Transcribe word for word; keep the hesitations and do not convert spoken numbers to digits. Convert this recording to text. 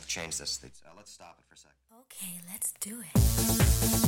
change this. Uh, let's stop it for a second. Okay, let's do it.